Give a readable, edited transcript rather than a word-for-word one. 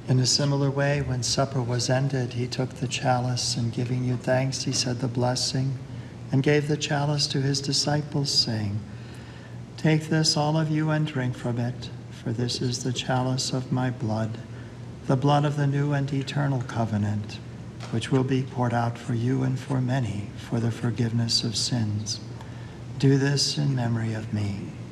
In a similar way, when supper was ended, he took the chalice, and giving you thanks, he said the blessing, and gave the chalice to his disciples, saying, "Take this, all of you, and drink from it, for this is the chalice of my blood, the blood of the new and eternal covenant, which will be poured out for you and for many for the forgiveness of sins. Do this in memory of me."